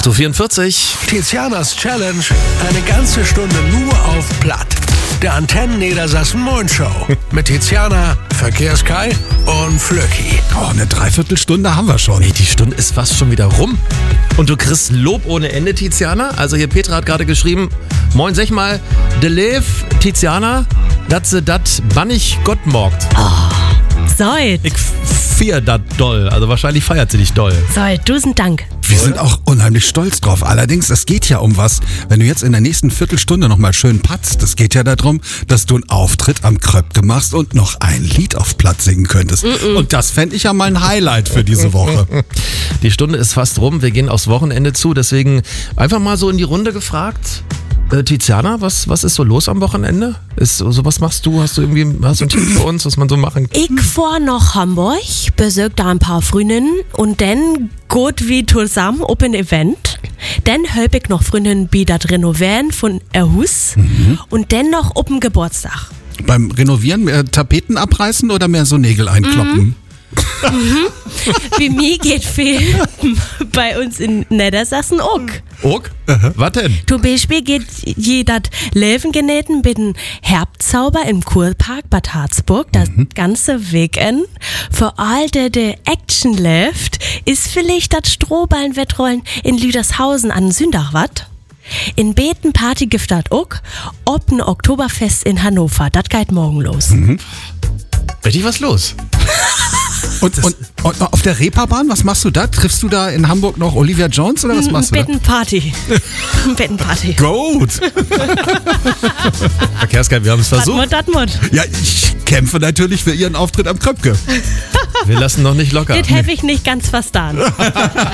8.44 Uhr. Tizianas Challenge, eine ganze Stunde nur auf Platt. Der Antennen Niedersachsen Moin Show. Mit Tiziana, Verkehrskai und Flöcki. Oh, eine Dreiviertelstunde haben wir schon. Hey, die Stunde ist fast schon wieder rum. Und du kriegst Lob ohne Ende, Tiziana. Also hier Petra hat gerade geschrieben, moin, sag mal, de Lev, Tiziana, dat se dat bannig Gott morgt. Seid, Ich feier dat doll. Also wahrscheinlich feiert sie dich doll. tausend Dank. Wir sind auch unheimlich stolz drauf. Allerdings, es geht ja um was. Wenn du jetzt in der nächsten Viertelstunde nochmal schön patzt, es geht ja darum, dass du einen Auftritt am Kröpke machst und noch ein Lied auf Platt singen könntest. Und das fände ich ja mal ein Highlight für diese Woche. Die Stunde ist fast rum. Wir gehen aufs Wochenende zu. Deswegen einfach mal so in die Runde gefragt. Tiziana, was ist so los am Wochenende? Was machst du? Hast du einen Tipp für uns, was man so machen kann? Ich fahr nach Hamburg, besuch da ein paar Freundinnen und dann geht wir zusammen auf ein Event. Dann helfe ich noch Freundinnen bei das Renovieren von Haus und dann noch auf dem Geburtstag. Beim Renovieren mehr Tapeten abreißen oder mehr so Nägel einkloppen? Wie mir geht viel bei uns in Niedersachsen auch. Ok? Was denn? Zum Beispiel geht jeder Löwen genähten mit dem Herbstzauber im Kurpark Bad Harzburg das ganze Weekend. Für all der Action läuft, ist vielleicht das Strohballenwettrollen in Lüdershausen an Sündach wat. In Beten Party gibt das auch, ob ein Oktoberfest in Hannover. Das geht morgen los. Richtig was los? Und auf der Reeperbahn, was machst du da? Triffst du da in Hamburg noch Olivia Jones oder was machst du da? Bettenparty. Bettenparty. Gut. Verkehrskai, wir haben es versucht. Datmut. Ja, ich kämpfe natürlich für ihren Auftritt am Kröpke. Wir lassen noch nicht locker. Das habe ich nicht ganz verstanden.